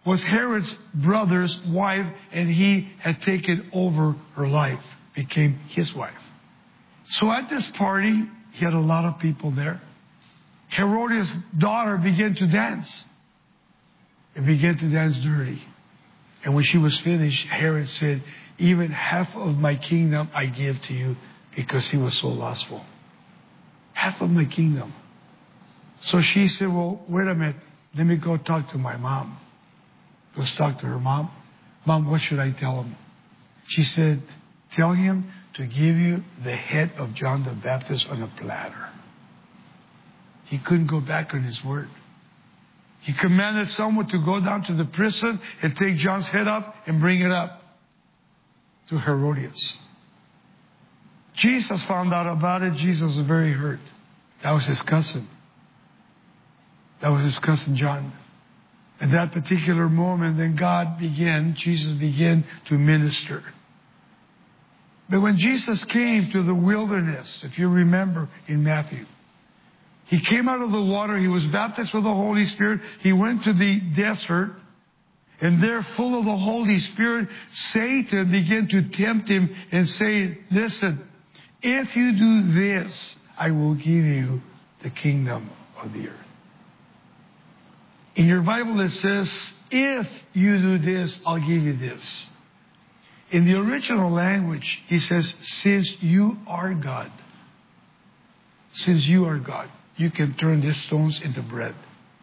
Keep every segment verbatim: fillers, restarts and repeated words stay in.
was Herod's brother's wife, and he had taken over her life, became his wife. So at this party, he had a lot of people there. Herodias' daughter began to dance. And began to dance dirty. And when she was finished, Herod said, even half of my kingdom I give to you, because he was so lustful. Half of my kingdom. So she said, well, wait a minute. Let me go talk to my mom. Goes talk to her mom. Mom, what should I tell him? She said, tell him to give you the head of John the Baptist on a platter. He couldn't go back on his word. He commanded someone to go down to the prison and take John's head up and bring it up to Herodias. Jesus found out about it. Jesus was very hurt. That was his cousin. That was his cousin John. At that particular moment, then God began, Jesus began to minister. But when Jesus came to the wilderness, if you remember in Matthew, he came out of the water. He was baptized with the Holy Spirit. He went to the desert. And there, full of the Holy Spirit, Satan began to tempt him and say, listen, if you do this, I will give you the kingdom of the earth. In your Bible it says, if you do this, I'll give you this. In the original language, he says, since you are God, since you are God, you can turn these stones into bread.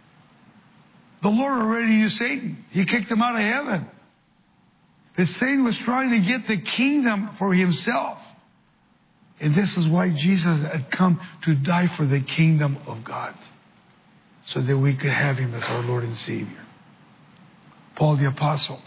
The Lord already used Satan. He kicked him out of heaven. But Satan was trying to get the kingdom for himself. And this is why Jesus had come to die for the kingdom of God, so that we could have him as our Lord and Savior. Paul the Apostle,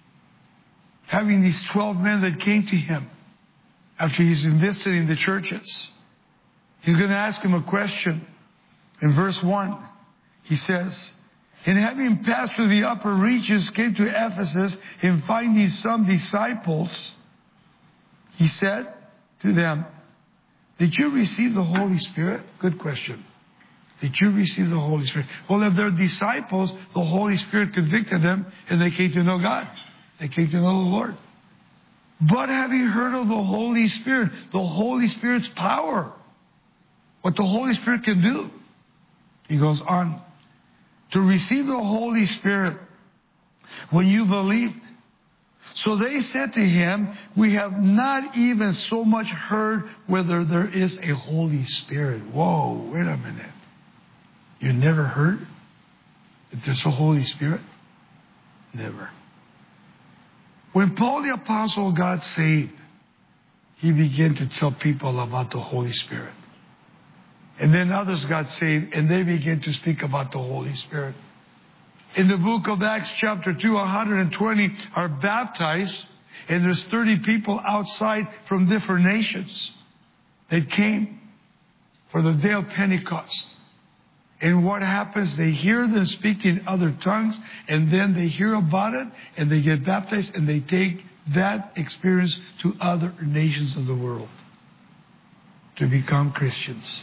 having these twelve men that came to him after he's been visiting the churches, he's going to ask him a question. In verse one, he says, and having passed through the upper reaches, came to Ephesus, and finding some disciples, he said to them, did you receive the Holy Spirit? Good question. Did you receive the Holy Spirit? Well, if they're disciples, the Holy Spirit convicted them, and they came to know God. They came to know the Lord. But having heard of the Holy Spirit, the Holy Spirit's power, what the Holy Spirit can do, he goes on, to receive the Holy Spirit when you believed. So they said to him, we have not even so much heard whether there is a Holy Spirit. Whoa, wait a minute. You never heard that there's a Holy Spirit? Never. When Paul the Apostle got saved, he began to tell people about the Holy Spirit. And then others got saved, and they began to speak about the Holy Spirit. In the book of Acts chapter two, one hundred twenty are baptized, and there's thirty people outside from different nations that came for the day of Pentecost. And what happens? They hear them speak in other tongues, and then they hear about it, and they get baptized, and they take that experience to other nations of the world to become Christians.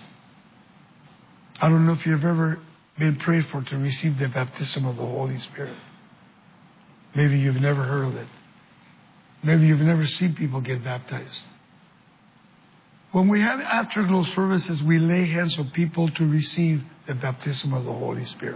I don't know if you've ever been prayed for to receive the baptism of the Holy Spirit. Maybe you've never heard of it. Maybe you've never seen people get baptized. When we have afterglow services, we lay hands on people to receive the baptism of the Holy Spirit.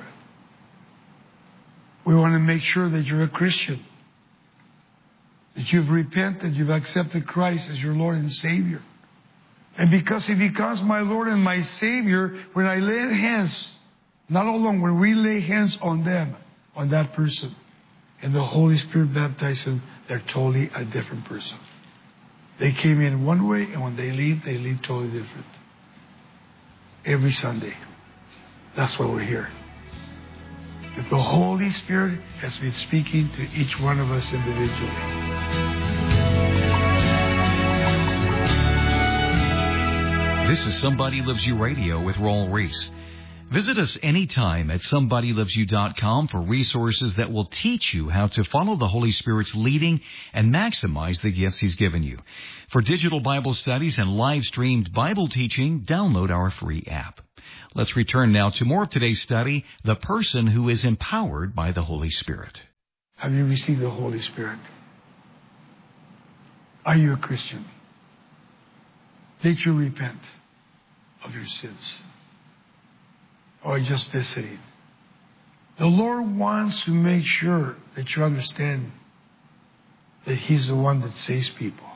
We want to make sure that you're a Christian, that you've repented, you've accepted Christ as your Lord and Savior. And because He becomes my Lord and my Savior, when I lay hands, not alone, when we lay hands on them, on that person, and the Holy Spirit baptizes them, they're totally a different person. They came in one way, and when they leave, they leave totally different. Every Sunday. That's why we're here. If the Holy Spirit has been speaking to each one of us individually. This is Somebody Loves You Radio with Raul Ries. Visit us anytime at somebody loves you dot com for resources that will teach you how to follow the Holy Spirit's leading and maximize the gifts He's given you. For digital Bible studies and live-streamed Bible teaching, download our free app. Let's return now to more of today's study, The Person Who is Empowered by the Holy Spirit. Have you received the Holy Spirit? Are you a Christian? Did you repent of your sins? Or just visiting? The Lord wants to make sure that you understand that He's the one that saves people.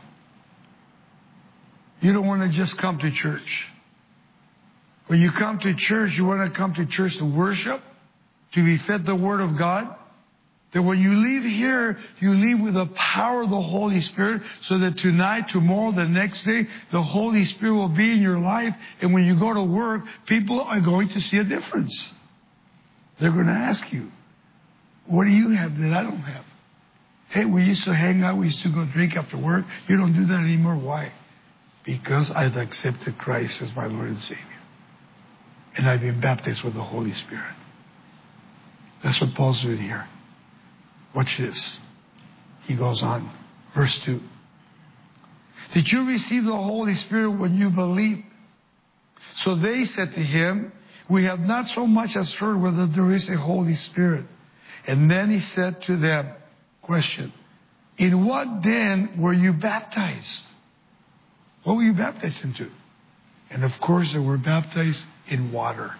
You don't want to just come to church. When you come to church, you want to come to church to worship, to be fed the Word of God. That when you leave here, you leave with the power of the Holy Spirit, so that tonight, tomorrow, the next day, the Holy Spirit will be in your life. And when you go to work, people are going to see a difference. They're going to ask you, what do you have that I don't have? Hey, we used to hang out. We used to go drink after work. You don't do that anymore. Why? Because I've accepted Christ as my Lord and Savior. And I've been baptized with the Holy Spirit. That's what Paul's doing here. Watch this. He goes on. Verse two. Did you receive the Holy Spirit when you believed? So they said to him, we have not so much as heard whether there is a Holy Spirit. And then he said to them, question, in what then were you baptized? What were you baptized into? And of course they were baptized in water.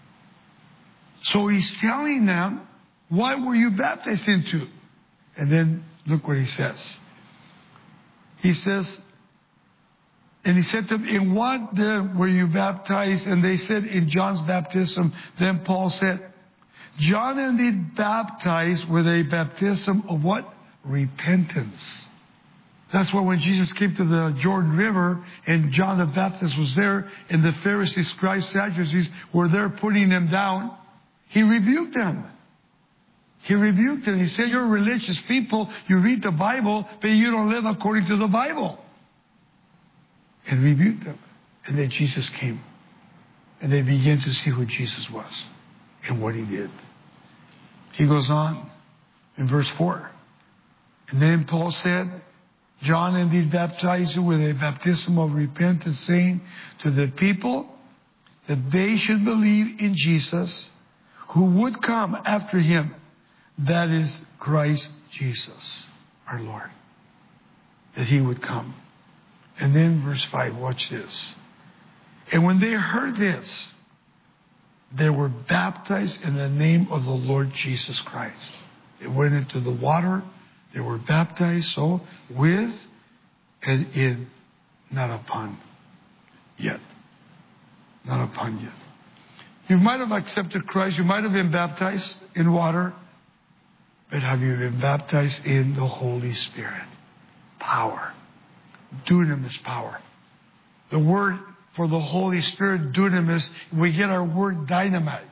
So he's telling them, what were you baptized into? And then look what he says. He says, and he said to them, in what then were you baptized? And they said, in John's baptism. Then Paul said, John indeed baptized with a baptism of what? Repentance. That's why when Jesus came to the Jordan River and John the Baptist was there and the Pharisees, scribes, Sadducees were there putting them down, he rebuked them. He rebuked them. He said, you're religious people. You read the Bible, but you don't live according to the Bible. And rebuked them. And then Jesus came. And they began to see who Jesus was and what He did. He goes on in verse four. And then Paul said, John indeed baptized you with a baptism of repentance, saying to the people that they should believe in Jesus, who would come after Him, that is Christ Jesus, our Lord. That He would come. And then verse five, watch this. And when they heard this, they were baptized in the name of the Lord Jesus Christ. They went into the water. They were baptized, so with and in, not upon yet. Not upon yet. You might have accepted Christ. You might have been baptized in water. But have you been baptized in the Holy Spirit? Power. Dunamis power. The word for the Holy Spirit, dunamis, we get our word dynamite.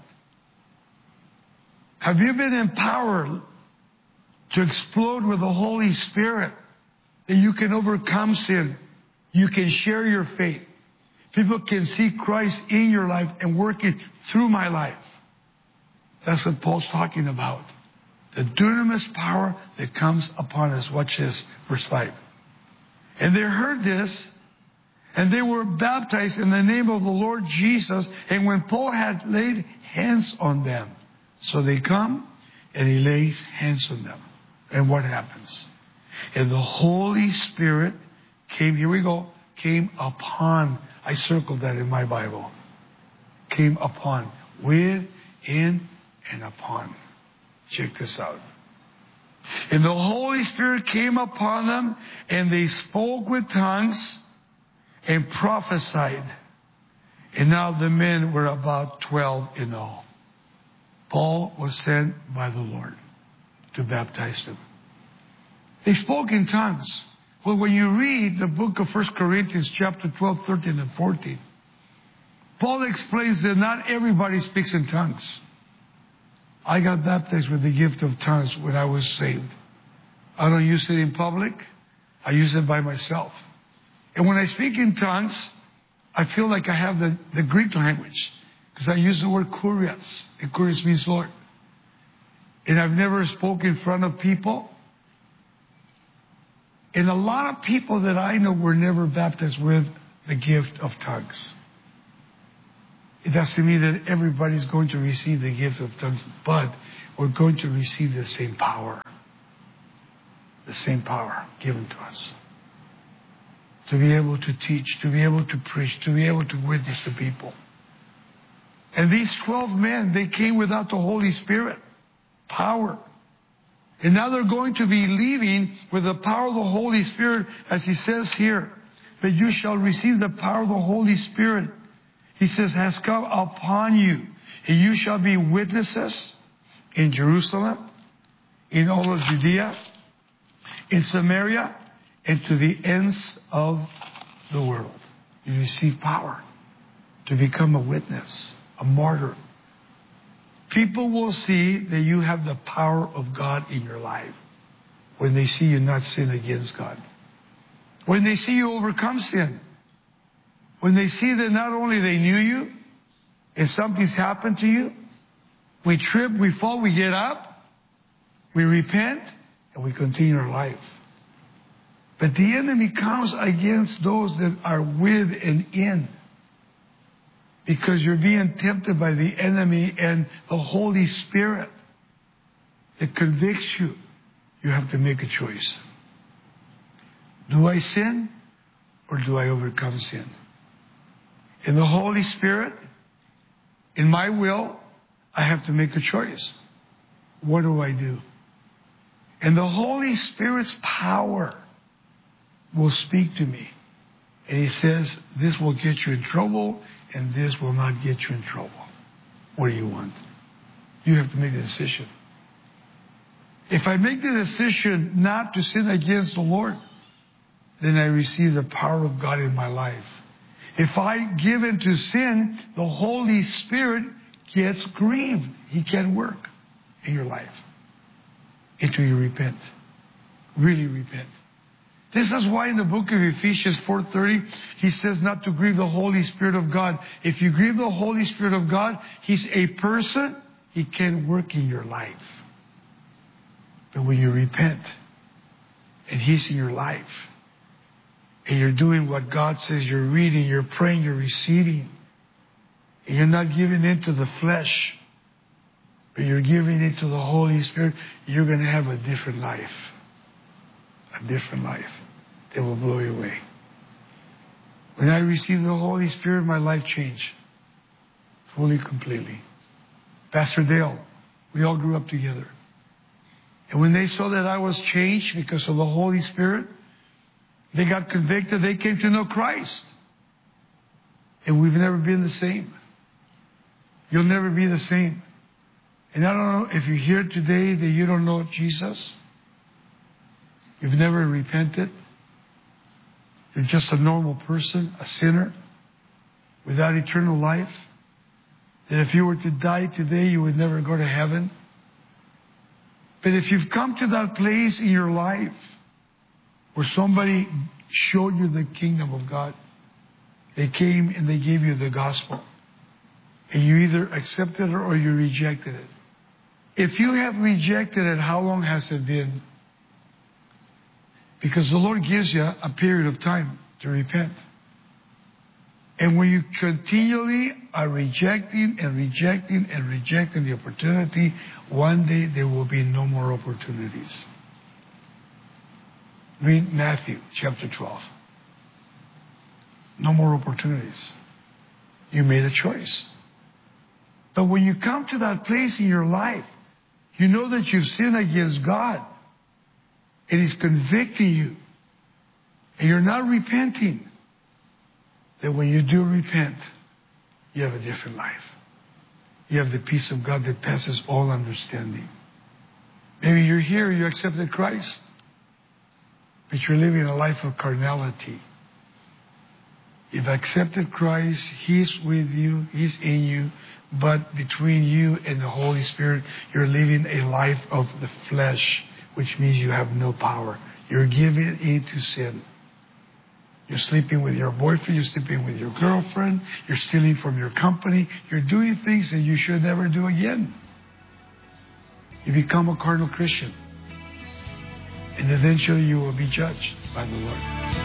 Have you been empowered to explode with the Holy Spirit, that you can overcome sin? You can share your faith. People can see Christ in your life and working through my life. That's what Paul's talking about. The dunamis power that comes upon us. Watch this, verse five. And they heard this, and they were baptized in the name of the Lord Jesus. And when Paul had laid hands on them, so they come, and he lays hands on them. And what happens? And the Holy Spirit came, here we go, came upon, I circled that in my Bible, came upon, with, in, and upon. Check this out. And the Holy Spirit came upon them, and they spoke with tongues and prophesied. And now the men were about twelve in all. Paul was sent by the Lord to baptize them. They spoke in tongues. Well, when you read the book of First Corinthians chapter twelve, thirteen, and fourteen, Paul explains that not everybody speaks in tongues. I got baptized with the gift of tongues when I was saved. I don't use it in public. I use it by myself. And when I speak in tongues, I feel like I have the, the Greek language, because I use the word kurios. And kurios means Lord. And I've never spoken in front of people. And a lot of people that I know were never baptized with the gift of tongues. It doesn't mean that everybody's going to receive the gift of tongues, but we're going to receive the same power. the same power given to us. To be able to teach, to be able to preach, to be able to witness to people. And these twelve men, they came without the Holy Spirit. Power. And now they're going to be leaving with the power of the Holy Spirit, as he says here, that you shall receive the power of the Holy Spirit. He says, has come upon you. And you shall be witnesses in Jerusalem, in all of Judea, in Samaria, and to the ends of the world. You receive power to become a witness, a martyr. People will see that you have the power of God in your life when they see you not sin against God. When they see you overcome sin. When they see that not only they knew you, if something's happened to you, we trip, we fall, we get up, we repent, and we continue our life. But the enemy comes against those that are with and in. Because you're being tempted by the enemy and the Holy Spirit that convicts you. You have to make a choice. Do I sin or do I overcome sin? In the Holy Spirit, in my will, I have to make a choice. What do I do? And the Holy Spirit's power will speak to me. And he says, this will get you in trouble and this will not get you in trouble. What do you want? You have to make a decision. If I make the decision not to sin against the Lord, then I receive the power of God in my life. If I give in to sin, the Holy Spirit gets grieved. He can't work in your life until you repent. Really repent. This is why in the book of Ephesians four thirty, he says not to grieve the Holy Spirit of God. If you grieve the Holy Spirit of God, he's a person. He can't work in your life. But when you repent and he's in your life and you're doing what God says, you're reading, you're praying, you're receiving, and you're not giving in to the flesh, but you're giving in to the Holy Spirit, you're going to have a different life. A different life that will blow you away. When I received the Holy Spirit, my life changed. Fully, completely. Pastor Dale, we all grew up together. And when they saw that I was changed because of the Holy Spirit, they got convicted. They came to know Christ. And we've never been the same. You'll never be the same. And I don't know if you're here today that you don't know Jesus. You've never repented. You're just a normal person, a sinner, without eternal life. That if you were to die today, you would never go to heaven. But if you've come to that place in your life where somebody showed you the kingdom of God, they came and they gave you the gospel, and you either accepted it or you rejected it. If you have rejected it, how long has it been? Because the Lord gives you a period of time to repent. And when you continually are rejecting and rejecting and rejecting the opportunity, one day there will be no more opportunities. Read Matthew chapter twelve. No more opportunities. You made a choice. But when you come to that place in your life, you know that you've sinned against God. And he's convicting you. And you're not repenting. That when you do repent, you have a different life. You have the peace of God that passes all understanding. Maybe you're here, you accepted Christ, but you're living a life of carnality. You've accepted Christ, he's with you, he's in you, but between you and the Holy Spirit, you're living a life of the flesh, which means you have no power. You're giving in to sin. You're sleeping with your boyfriend, you're sleeping with your girlfriend, you're stealing from your company, you're doing things that you should never do again. You become a carnal Christian. And eventually you will be judged by the Lord.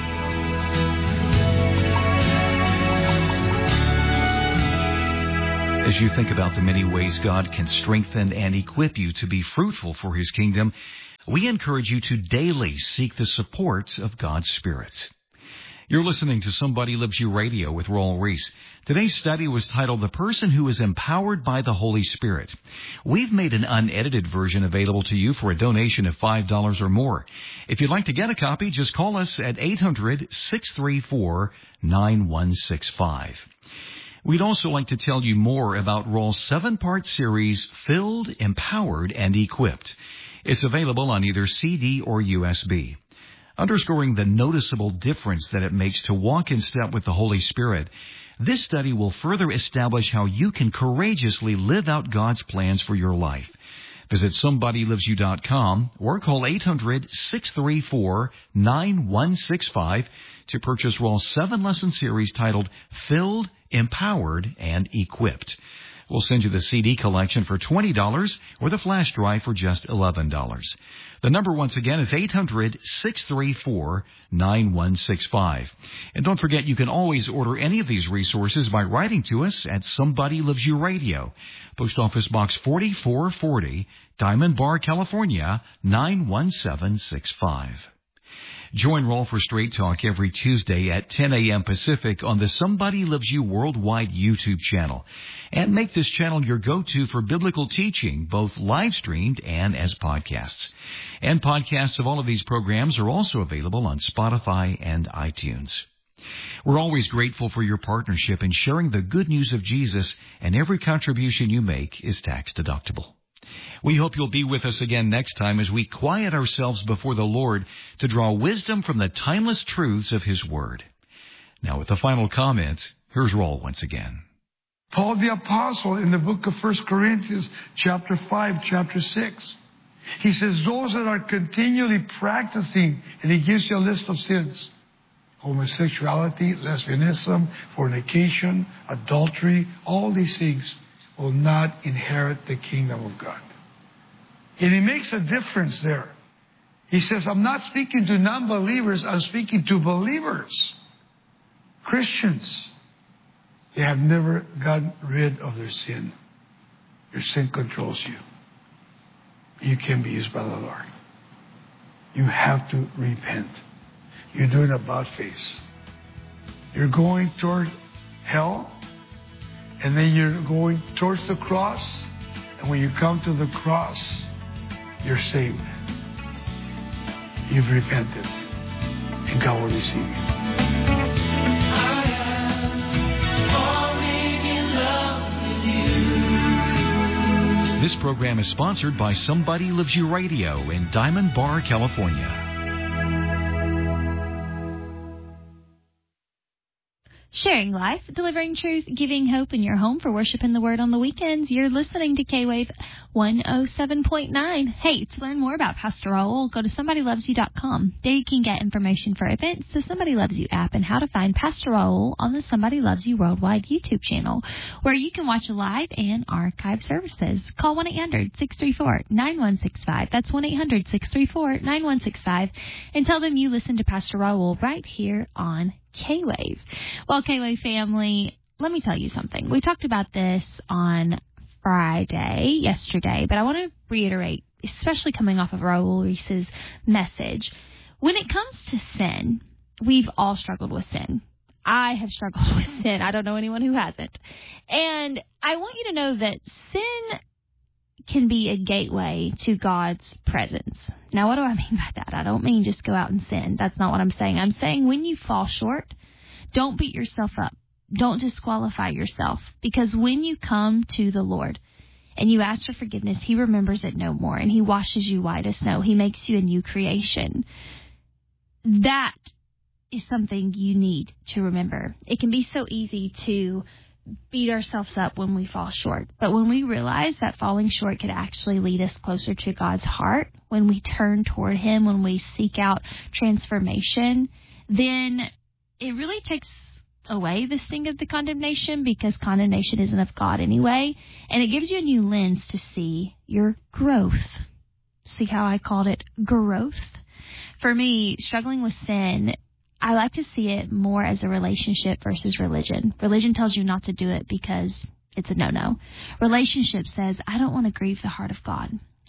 As you think about the many ways God can strengthen and equip you to be fruitful for His kingdom, We encourage you to daily seek the support of God's Spirit. You're listening to Somebody Loves You Radio with Roel Reese. Today's study was titled The Person Who is Empowered by the Holy Spirit. We've made an unedited version available to you for a donation of five dollars or more. If you'd like to get a copy, just call us at eight hundred, six three four, nine one six five. We'd also like to tell you more about Roel's seven-part series, Filled, Empowered, and Equipped. It's available on either C D or U S B. Underscoring the noticeable difference that it makes to walk in step with the Holy Spirit, this study will further establish how you can courageously live out God's plans for your life. Visit somebody loves you dot com or call eight hundred, six three four, nine one six five to purchase Roel's seven-lesson series titled Filled, Empowered, and Equipped. We'll send you the C D collection for twenty dollars or the flash drive for just eleven dollars. The number once again is eight hundred, six three four, nine one six five. And don't forget, you can always order any of these resources by writing to us at Somebody Loves You Radio, Post Office Box forty-four forty, Diamond Bar, California, nine one seven six five. Join Roel for Straight Talk every Tuesday at ten a.m. Pacific on the Somebody Loves You Worldwide YouTube channel. And make this channel your go-to for biblical teaching, both live-streamed and as podcasts. And podcasts of all of these programs are also available on Spotify and iTunes. We're always grateful for your partnership in sharing the good news of Jesus, and every contribution you make is tax-deductible. We hope you'll be with us again next time as we quiet ourselves before the Lord to draw wisdom from the timeless truths of His Word. Now, with the final comments, here's Roel once again. Paul the Apostle in the book of First Corinthians, chapter five, chapter six. He says, those that are continually practicing, and he gives you a list of sins: homosexuality, lesbianism, fornication, adultery, all these things will not inherit the kingdom of God. And he makes a difference there. He says, I'm not speaking to non-believers, I'm speaking to believers. Christians, they have never gotten rid of their sin. Your sin controls you. You can be used by the Lord. You have to repent. You're doing about face. You're going toward hell, and then you're going towards the cross. And when you come to the cross, you're saved. You've repented. And God will receive you. This program is sponsored by Somebody Loves You Radio in Diamond Bar, California. Sharing life, delivering truth, giving hope in your home for worship and the Word on the weekends. You're listening to K-Wave one oh seven point nine. Hey, to learn more about Pastor Roel, go to somebody loves you dot com. There you can get information for events, the Somebody Loves You app, and how to find Pastor Roel on the Somebody Loves You Worldwide YouTube channel, where you can watch live and archive services. Call one eight hundred, six three four, nine one six five. That's one eight hundred, six three four, nine one six five. And tell them you listen to Pastor Roel right here on K-Wave. Well, K-Wave family, let me tell you something. We talked about this on Friday, yesterday, but I want to reiterate, especially coming off of Roel Reese's message. When it comes to sin, we've all struggled with sin. I have struggled with sin. I don't know anyone who hasn't. And I want you to know that sin can be a gateway to God's presence. Now, what do I mean by that? I don't mean just go out and sin. That's not what I'm saying. I'm saying when you fall short, don't beat yourself up. Don't disqualify yourself. Because when you come to the Lord and you ask for forgiveness, He remembers it no more, and He washes you white as snow. He makes you a new creation. That is something you need to remember. It can be so easy to beat ourselves up when we fall short. But when we realize that falling short could actually lead us closer to God's heart, when we turn toward Him, when we seek out transformation, then it really takes away the sting of the condemnation, because condemnation isn't of God anyway. And it gives you a new lens to see your growth. See how I called it growth? For me, struggling with sin, I like to see it more as a relationship versus religion. Religion tells you not to do it because it's a no-no. Relationship says, I don't want to grieve the heart of God.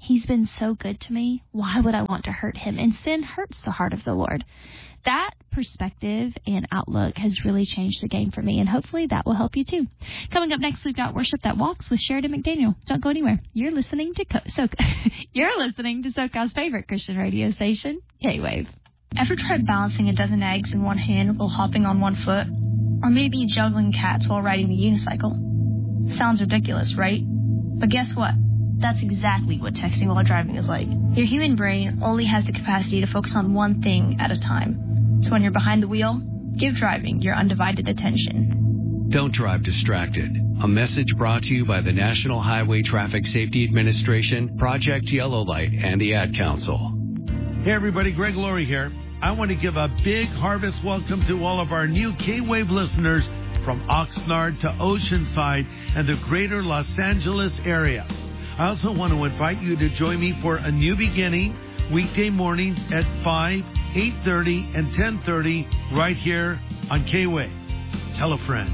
He's been so good to me. Why would I want to hurt him? And sin hurts the heart of the Lord. That perspective and outlook has really changed the game for me, and hopefully that will help you too. Coming up next, we've got Worship That Walks with Sheridan McDaniel. Don't go anywhere. You're listening to Co- so you're listening to SoCal's favorite Christian radio station, K-Wave. Ever tried balancing a dozen eggs in one hand while hopping on one foot? Or maybe juggling cats while riding the unicycle? Sounds ridiculous, right? But guess what? That's exactly what texting while driving is like. Your human brain only has the capacity to focus on one thing at a time. So when you're behind the wheel, give driving your undivided attention. Don't drive distracted. A message brought to you by the National Highway Traffic Safety Administration, Project Yellow Light, and the Ad Council. Hey everybody, Greg Laurie here. I want to give a big harvest welcome to all of our new K-Wave listeners from Oxnard to Oceanside and the greater Los Angeles area. I also want to invite you to join me for A New Beginning, weekday mornings at five, eight thirty, and ten thirty right here on K-Wave. Tell a friend.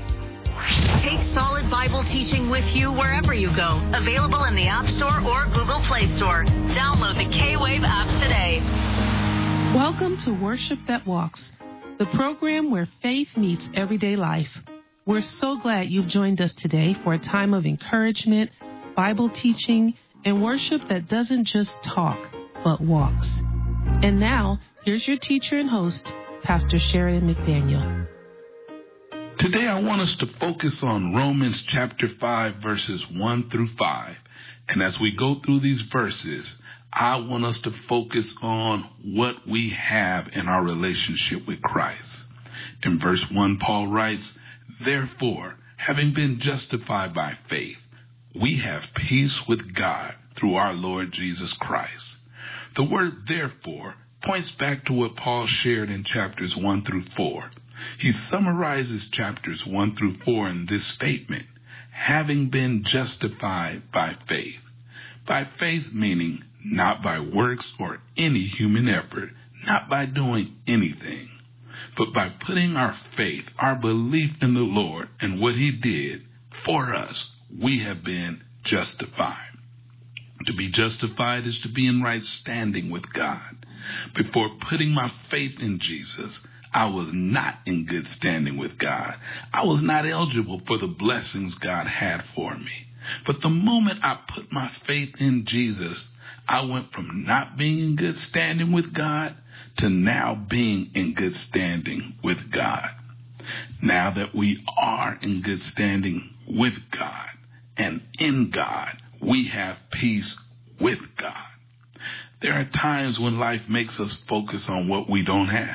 Take solid Bible teaching with you wherever you go. Available in the App Store or Google Play Store. Download the K-Wave app today. Welcome to Worship That Walks, the program where faith meets everyday life. We're so glad you've joined us today for a time of encouragement, Bible teaching, and worship that doesn't just talk, but walks. And now, here's your teacher and host, Pastor Sheridan McDaniel. Today I want us to focus on Romans chapter five, verses one through five. And as we go through these verses, I want us to focus on what we have in our relationship with Christ. In verse one, Paul writes, "Therefore, having been justified by faith, we have peace with God through our Lord Jesus Christ." The word therefore points back to what Paul shared in chapters one through four. He summarizes chapters one through four in this statement, having been justified by faith. By faith meaning not by works or any human effort, not by doing anything, but by putting our faith, our belief in the Lord and what he did for us, we have been justified. To be justified is to be in right standing with God. Before putting my faith in Jesus, I was not in good standing with God. I was not eligible for the blessings God had for me. But the moment I put my faith in Jesus, I went from not being in good standing with God to now being in good standing with God. Now that we are in good standing with God and in God, we have peace with God. There are times when life makes us focus on what we don't have.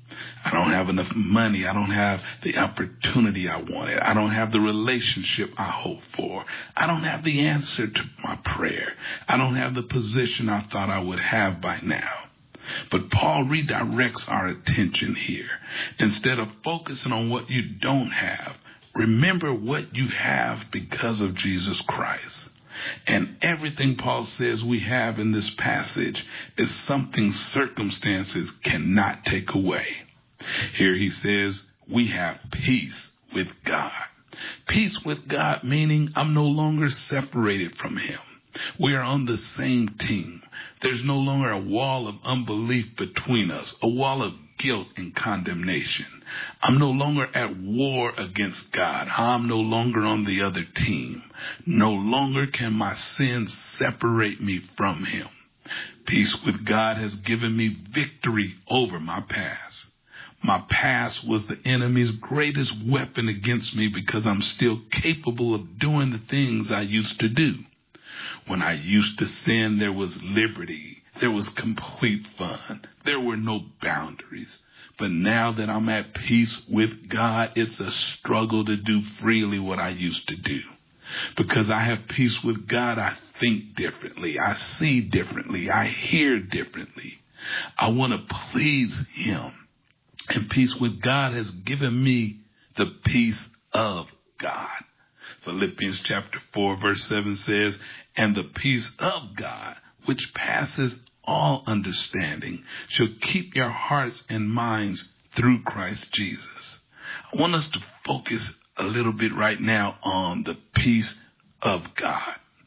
I don't have enough money. I don't have the opportunity I wanted. I don't have the relationship I hoped for. I don't have the answer to my prayer. I don't have the position I thought I would have by now. But Paul redirects our attention here. Instead of focusing on what you don't have, remember what you have because of Jesus Christ. And everything Paul says we have in this passage is something circumstances cannot take away. Here he says we have peace with God. Peace with God meaning I'm no longer separated from him. We are on the same team. There's no longer a wall of unbelief between us, a wall of guilt and condemnation. I'm no longer at war against God. I'm no longer on the other team. No longer can my sins separate me from him. Peace with God has given me victory over my past. My past was the enemy's greatest weapon against me because I'm still capable of doing the things I used to do. When I used to sin, there was liberty. There was complete fun. There were no boundaries. But now that I'm at peace with God, it's a struggle to do freely what I used to do. Because I have peace with God, I think differently. I see differently. I hear differently. I want to please him. And peace with God has given me the peace of God. Philippians chapter four verse seven says, "And the peace of God, which passes all understanding, shall keep your hearts and minds through Christ Jesus." I want us to focus a little bit right now on the peace of God.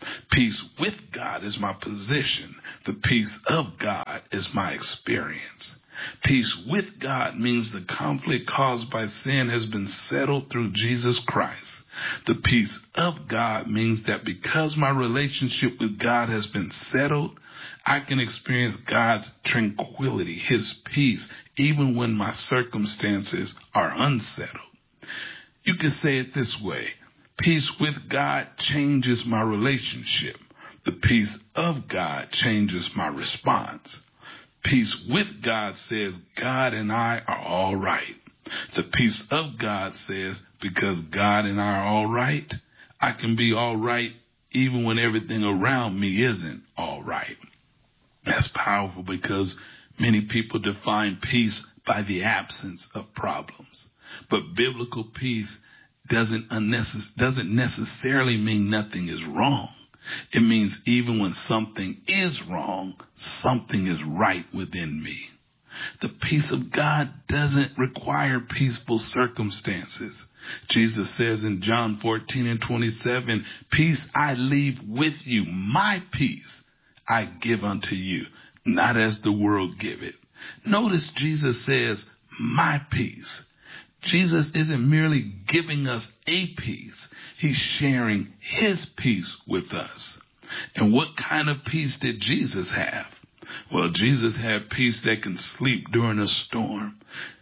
Peace with God is my position. The peace of God is my experience. Peace with God means the conflict caused by sin has been settled through Jesus Christ. The peace of God means that because my relationship with God has been settled, I can experience God's tranquility, his peace, even when my circumstances are unsettled. You can say it this way. Peace with God changes my relationship. The peace of God changes my response. Peace with God says God and I are all right. The peace of God says because God and I are all right, I can be all right even when everything around me isn't all right. That's powerful because many people define peace by the absence of problems. But biblical peace doesn't unnecess- doesn't necessarily mean nothing is wrong. It means even when something is wrong, something is right within me. The peace of God doesn't require peaceful circumstances. Jesus says in John fourteen and twenty-seven, peace I leave with you, my peace I give unto you, not as the world give it. Notice Jesus says, my peace. Jesus isn't merely giving us a peace. He's sharing his peace with us. And what kind of peace did Jesus have? Well, Jesus had peace that can sleep during a storm.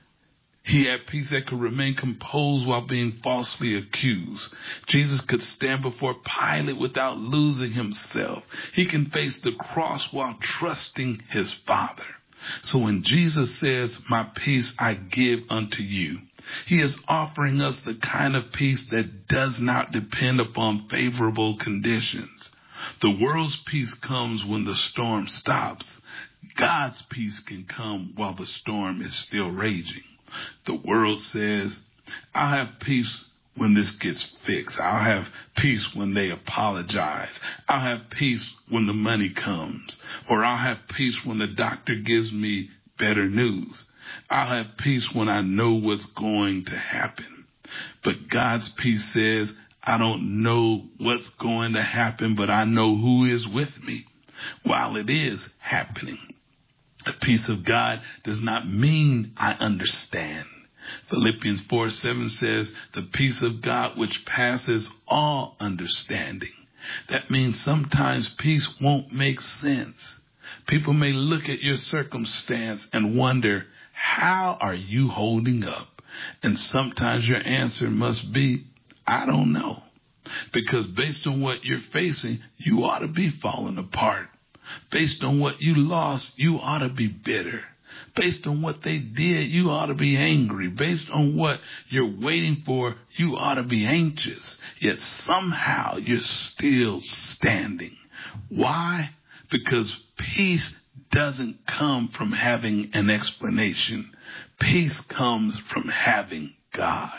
He had peace that could remain composed while being falsely accused. Jesus could stand before Pilate without losing himself. He can face the cross while trusting his Father. So when Jesus says, my peace I give unto you, he is offering us the kind of peace that does not depend upon favorable conditions. The world's peace comes when the storm stops. God's peace can come while the storm is still raging. The world says, I'll have peace when this gets fixed. I'll have peace when they apologize. I'll have peace when the money comes. Or I'll have peace when the doctor gives me better news. I'll have peace when I know what's going to happen. But God's peace says, I don't know what's going to happen, but I know who is with me while it is happening. The peace of God does not mean I understand. Philippians four seven says, the peace of God which passes all understanding. That means sometimes peace won't make sense. People may look at your circumstance and wonder, how are you holding up? And sometimes your answer must be, I don't know. Because based on what you're facing, you ought to be falling apart. Based on what you lost, you ought to be bitter. Based on what they did, you ought to be angry. Based on what you're waiting for, you ought to be anxious. Yet somehow you're still standing. Why? Because peace doesn't come from having an explanation. Peace comes from having God.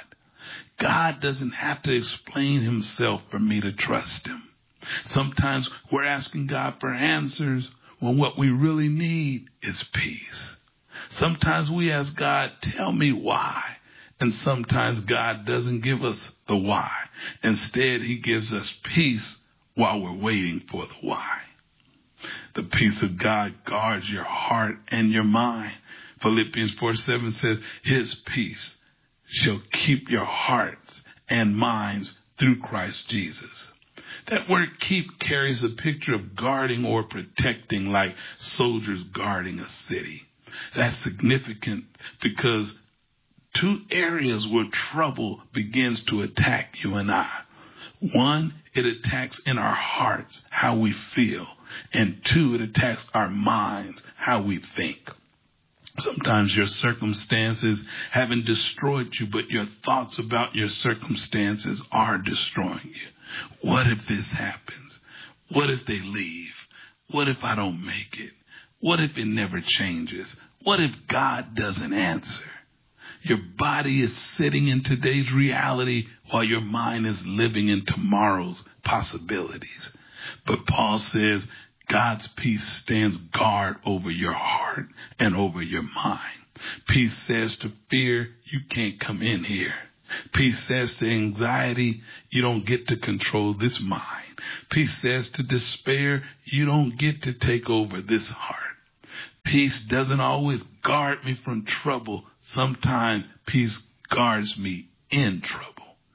God doesn't have to explain himself for me to trust him. Sometimes we're asking God for answers when what we really need is peace. Sometimes we ask God, tell me why. And sometimes God doesn't give us the why. Instead, he gives us peace while we're waiting for the why. The peace of God guards your heart and your mind. Philippians four seven says, his peace shall keep your hearts and minds through Christ Jesus. That word keep carries a picture of guarding or protecting, like soldiers guarding a city. That's significant because two areas where trouble begins to attack you and I. One, it attacks in our hearts, how we feel. And two, it attacks our minds, how we think. Sometimes your circumstances haven't destroyed you, but your thoughts about your circumstances are destroying you. What if this happens? What if they leave? What if I don't make it? What if it never changes? What if God doesn't answer? Your body is sitting in today's reality while your mind is living in tomorrow's possibilities. But Paul says God's peace stands guard over your heart and over your mind. Peace says to fear, you can't come in here. Peace says to anxiety, you don't get to control this mind. Peace says to despair, you don't get to take over this heart. Peace doesn't always guard me from trouble. Sometimes peace guards me in trouble.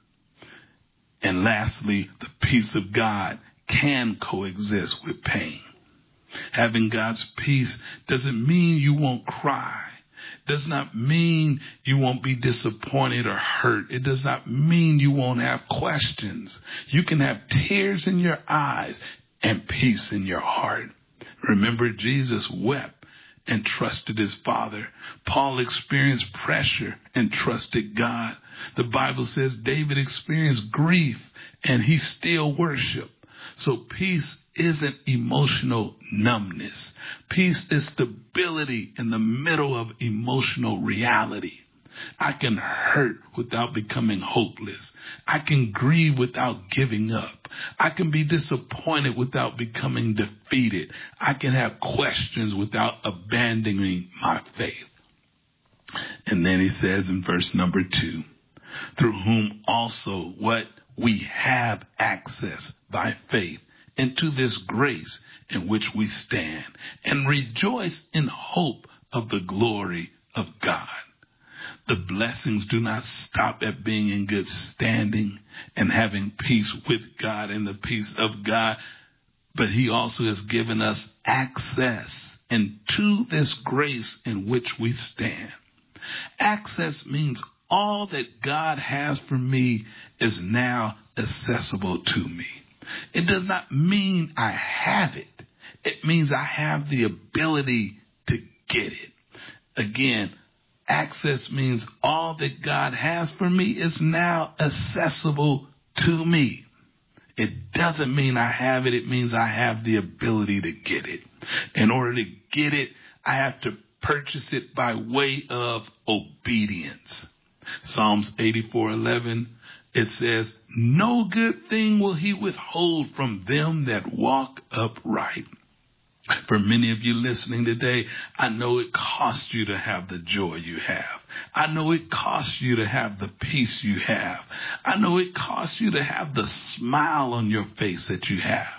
And lastly, the peace of God can coexist with pain. Having God's peace doesn't mean you won't cry. Does not mean you won't be disappointed or hurt. It does not mean you won't have questions. You can have tears in your eyes and peace in your heart. Remember, Jesus wept and trusted his Father. Paul experienced pressure and trusted God. The Bible says David experienced grief and he still worshiped. So peace isn't emotional numbness. Peace is stability in the middle of emotional reality. I can hurt without becoming hopeless. I can grieve without giving up. I can be disappointed without becoming defeated. I can have questions without abandoning my faith. And then he says in verse number two, through whom also what we have access by faith into this grace in which we stand and rejoice in hope of the glory of God. The blessings do not stop at being in good standing and having peace with God and the peace of God, but he also has given us access into this grace in which we stand. Access means all that God has for me is now accessible to me. It does not mean I have it. It means I have the ability to get it. Again, access means all that God has for me is now accessible to me. It doesn't mean I have it. It means I have the ability to get it. In order to get it, I have to purchase it by way of obedience. Psalms eighty-four eleven, it says, no good thing will he withhold from them that walk upright. For many of you listening today, I know it costs you to have the joy you have. I know it costs you to have the peace you have. I know it costs you to have the smile on your face that you have.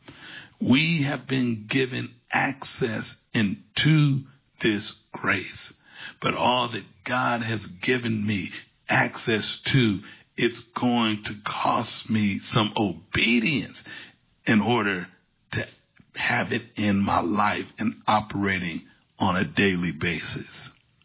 We have been given access into this grace. But all that God has given me access to, it's going to cost me some obedience in order to have it in my life and operating on a daily basis.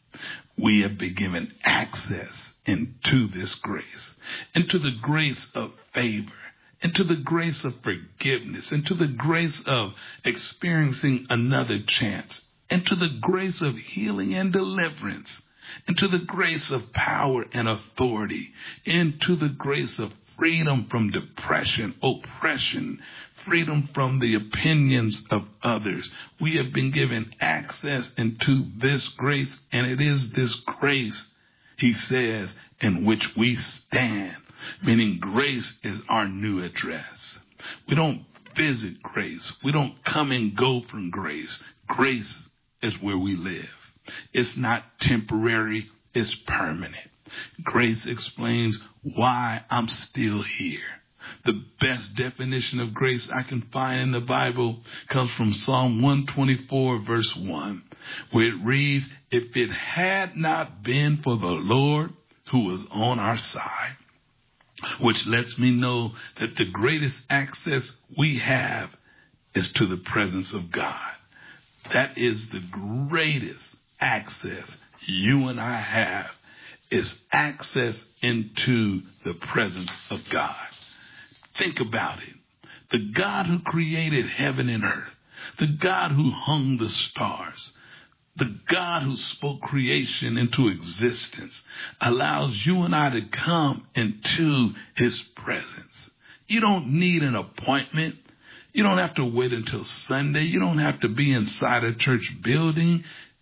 We have been given access into this grace, into the grace of favor, into the grace of forgiveness, into the grace of experiencing another chance, into the grace of healing and deliverance, into the grace of power and authority, into the grace of freedom from depression, oppression, freedom from the opinions of others. We have been given access into this grace, and it is this grace, he says, in which we stand, meaning grace is our new address. We don't visit grace. We don't come and go from grace. Grace is where we live. It's not temporary, it's permanent. Grace explains why I'm still here. The best definition of grace I can find in the Bible comes from Psalm one twenty-four, verse one, where it reads, if it had not been for the Lord who was on our side, which lets me know that the greatest access we have is to the presence of God. That is the greatest access you and I have, is access into the presence of God. Think about it. The God who created heaven and earth, the God who hung the stars, the God who spoke creation into existence, allows you and I to come into his presence. You don't need an appointment. You don't have to wait until Sunday. You don't have to be inside a church building.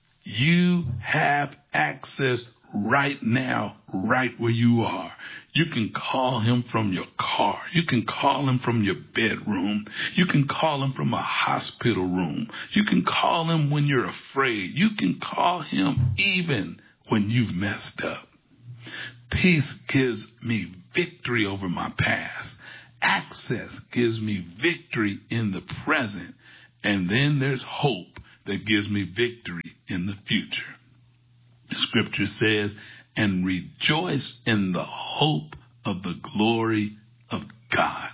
You have access right now, right where you are. You can call him from your car. You can call him from your bedroom. You can call him from a hospital room. You can call him when you're afraid. You can call him even when you've messed up. Peace gives me victory over my past. Access gives me victory in the present. And then there's hope that gives me victory in the future. The scripture says, and rejoice in the hope of the glory of God.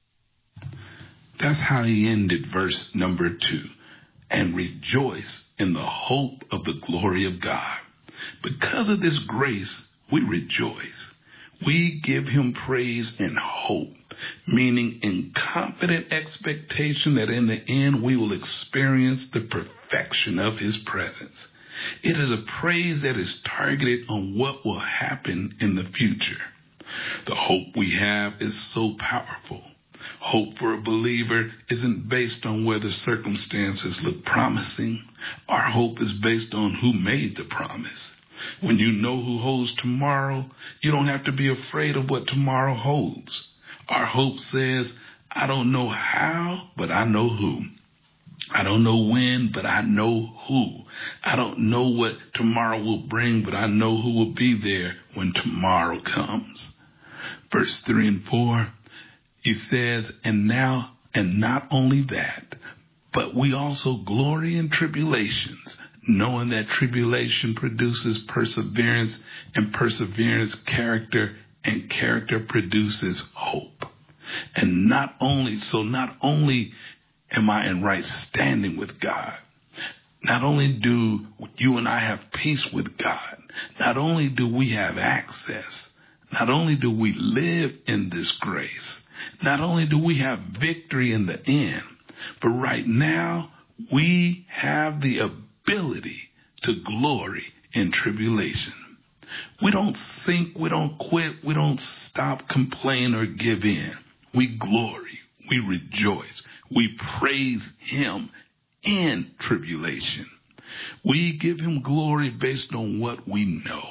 That's how he ended verse number two. And rejoice in the hope of the glory of God. Because of this grace, we rejoice. We give him praise and hope, meaning in confident expectation that in the end we will experience the perfection of his presence. It is a praise that is targeted on what will happen in the future. The hope we have is so powerful. Hope for a believer isn't based on whether circumstances look promising. Our hope is based on who made the promise. When you know who holds tomorrow, you don't have to be afraid of what tomorrow holds. Our hope says, I don't know how, but I know who. I don't know when, but I know who. I don't know what tomorrow will bring, but I know who will be there when tomorrow comes. Verse three and four, he says, and now, and not only that, but we also glory in tribulations, knowing that tribulation produces perseverance, and perseverance character, and character produces hope. And not only, so not only am I in right standing with God, not only do you and I have peace with God, not only do we have access, not only do we live in this grace, not only do we have victory in the end, but right now we have the ability to glory in tribulation. We don't sink, we don't quit, we don't stop, complain, or give in. We glory, we rejoice, we praise him in tribulation. We give him glory based on what we know.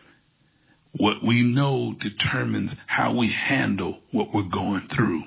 What we know determines how we handle what we're going through.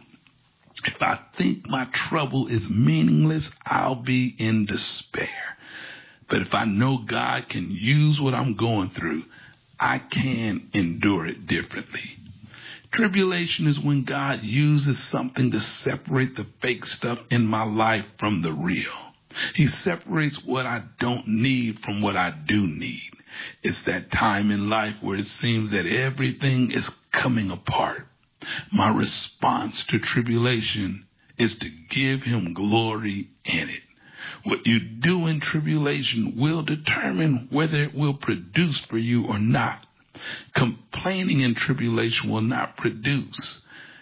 If I think my trouble is meaningless, I'll be in despair. But if I know God can use what I'm going through, I can endure it differently. Tribulation is when God uses something to separate the fake stuff in my life from the real. He separates what I don't need from what I do need. It's that time in life where it seems that everything is coming apart. My response to tribulation is to give him glory in it. What you do in tribulation will determine whether it will produce for you or not. Complaining in tribulation will not produce.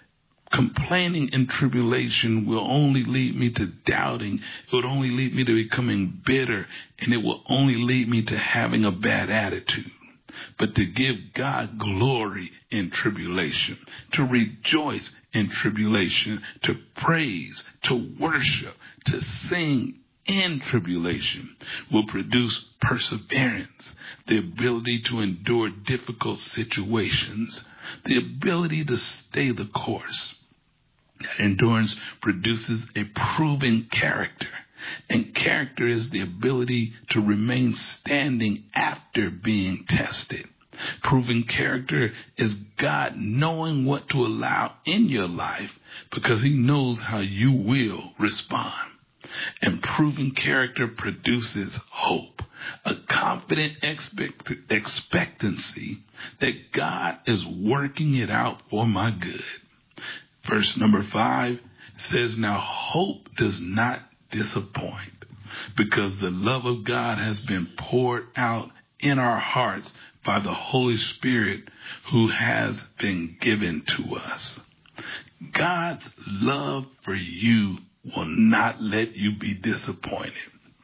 Complaining in tribulation will only lead me to doubting. It will only lead me to becoming bitter, and it will only lead me to having a bad attitude. But to give God glory in tribulation, to rejoice in tribulation, to praise, to worship, to sing in tribulation will produce perseverance, the ability to endure difficult situations, the ability to stay the course. That endurance produces a proven character, and character is the ability to remain standing after being tested. Proven character is God knowing what to allow in your life because he knows how you will respond. And proven character produces hope, a confident expect- expectancy that God is working it out for my good. Verse number five says, now hope does not disappoint because the love of God has been poured out in our hearts by the Holy Spirit who has been given to us. God's love for you will not let you be disappointed.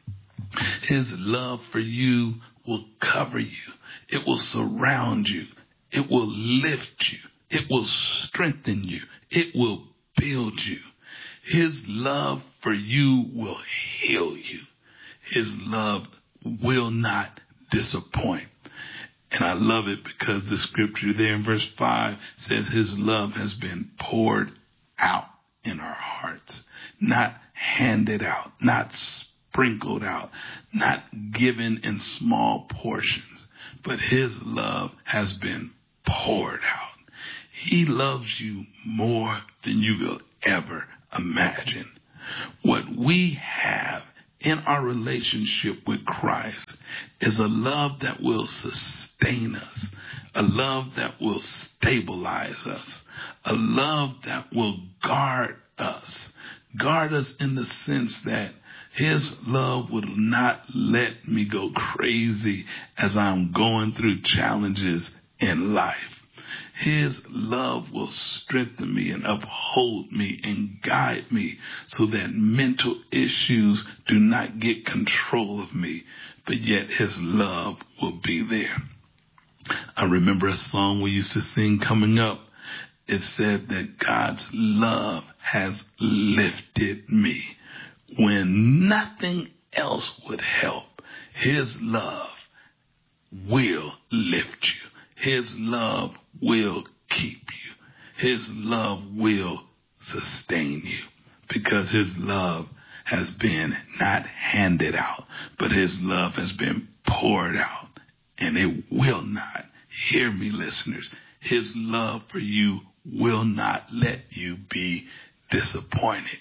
His love for you will cover you. It will surround you. It will lift you. It will strengthen you. It will build you. His love for you will heal you. His love will not disappoint. And I love it because the scripture there in verse five says his love has been poured out in our hearts, not handed out, not sprinkled out, not given in small portions, but his love has been poured out. He loves you more than you will ever imagine. What we have in our relationship with Christ is a love that will sustain us, a love that will stabilize us, a love that will guard us. Guard us in the sense that his love will not let me go crazy as I'm going through challenges in life. His love will strengthen me and uphold me and guide me so that mental issues do not get control of me, but yet his love will be there. I remember a song we used to sing coming up. It said that God's love has lifted me when nothing else would help. His love will lift you. His love will keep you. His love will sustain you because his love has been not handed out, but his love has been poured out, and it will not, hear me listeners, his love for you will not let you be disappointed.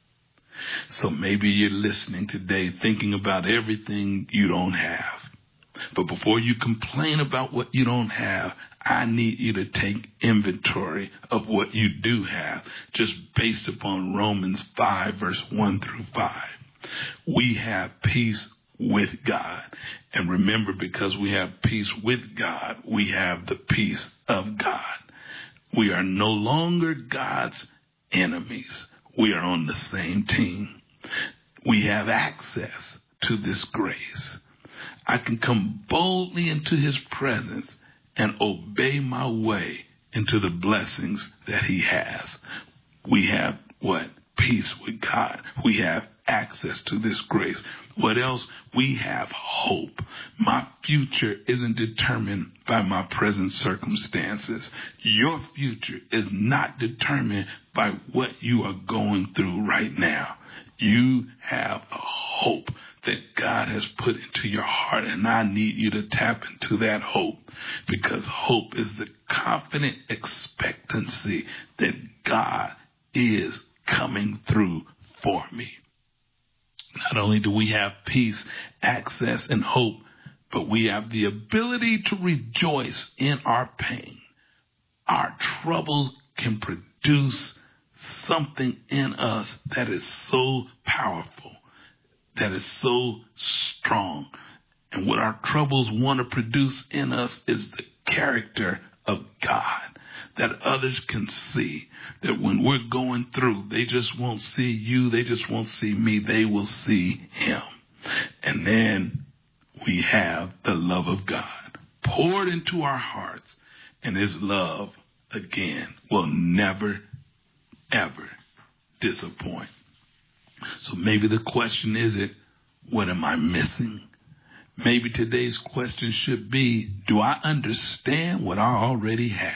So maybe you're listening today thinking about everything you don't have. But before you complain about what you don't have, I need you to take inventory of what you do have, just based upon Romans five, verse one through five. We have peace with God. And remember, because we have peace with God, we have the peace of God. We are no longer God's enemies. We are on the same team. We have access to this grace. I can come boldly into his presence and obey my way into the blessings that he has. We have what? Peace with God. We have access to this grace. What else? We have hope. My future isn't determined by my present circumstances. Your future is not determined by what you are going through right now. You have a hope that God has put into your heart, and I need you to tap into that hope, because hope is the confident expectancy that God is coming through for me. Not only do we have peace, access, and hope, but we have the ability to rejoice in our pain. Our troubles can produce something in us that is so powerful, that is so strong. And what our troubles want to produce in us is the character of God, that others can see, that when we're going through, they just won't see you, they just won't see me, they will see him. And then we have the love of God poured into our hearts, and his love, again, will never, ever disappoint. So maybe the question isn't, what am I missing? Maybe today's question should be, do I understand what I already have?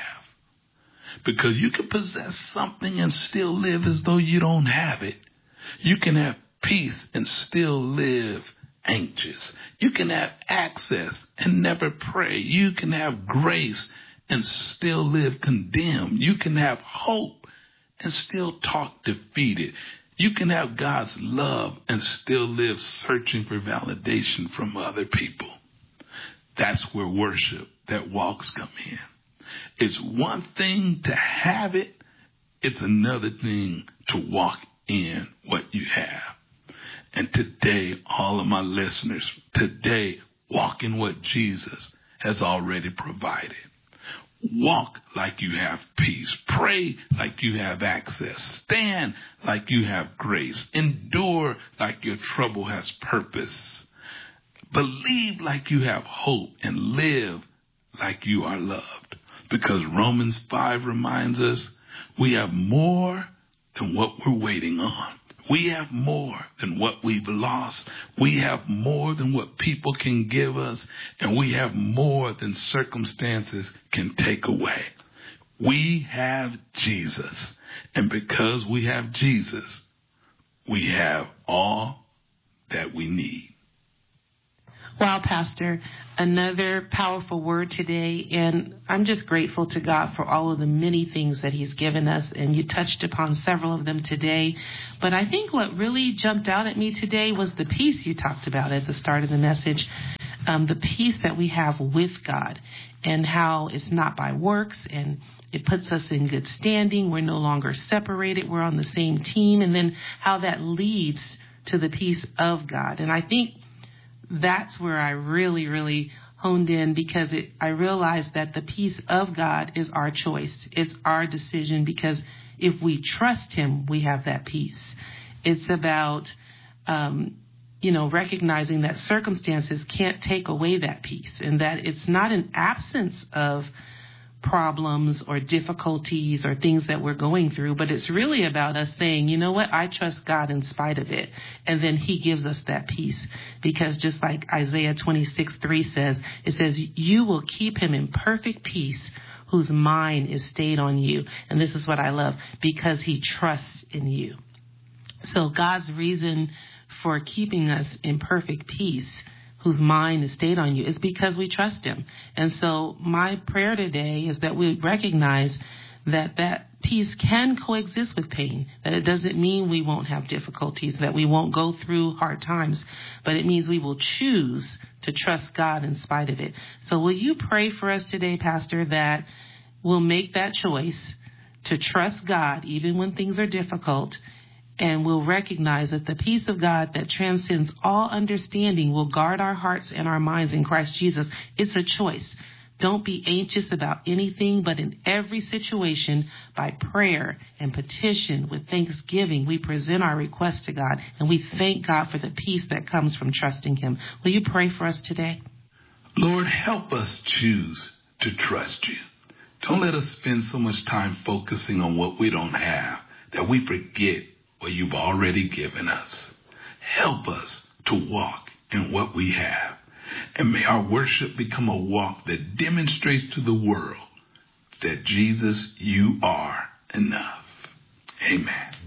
Because you can possess something and still live as though you don't have it. You can have peace and still live anxious. You can have access and never pray. You can have grace and still live condemned. You can have hope and still talk defeated. You can have God's love and still live searching for validation from other people. That's where worship that walks come in. It's one thing to have it. It's another thing to walk in what you have. And today, all of my listeners, today, walk in what Jesus has already provided. Walk like you have peace. Pray like you have access. Stand like you have grace. Endure like your trouble has purpose. Believe like you have hope, and live like you are loved. Because Romans five reminds us we have more than what we're waiting on. We have more than what we've lost. We have more than what people can give us. And we have more than circumstances can take away. We have Jesus. And because we have Jesus, we have all that we need. Wow, Pastor, another powerful word today, and I'm just grateful to God for all of the many things that he's given us, and you touched upon several of them today. But I think what really jumped out at me today was the peace you talked about at the start of the message, um, the peace that we have with God, and how it's not by works, and it puts us in good standing. We're no longer separated. We're on the same team, and then how that leads to the peace of God. And I think that's where I really, really honed in, because it, I realized that the peace of God is our choice. It's our decision, because if we trust him, we have that peace. It's about, um, you know, recognizing that circumstances can't take away that peace, and that it's not an absence of problems or difficulties or things that we're going through, but it's really about us saying, you know what, I trust God in spite of it. And then he gives us that peace, because just like Isaiah twenty-six three says, it says, you will keep him in perfect peace whose mind is stayed on you. And this is what I love, because he trusts in you. So God's reason for keeping us in perfect peace, whose mind is stayed on you, is because we trust him. And so my prayer today is that we recognize that that peace can coexist with pain, that it doesn't mean we won't have difficulties, that we won't go through hard times, but it means we will choose to trust God in spite of it. So will you pray for us today, Pastor, that we'll make that choice to trust God even when things are difficult, and we'll recognize that the peace of God that transcends all understanding will guard our hearts and our minds in Christ Jesus. It's a choice. Don't be anxious about anything, but in every situation, by prayer and petition with thanksgiving, we present our requests to God, and we thank God for the peace that comes from trusting him. Will you pray for us today? Lord, help us choose to trust you. Don't let us spend so much time focusing on what we don't have that we forget what you've already given us. Help us to walk in what we have. And may our worship become a walk that demonstrates to the world that Jesus, you are enough. Amen.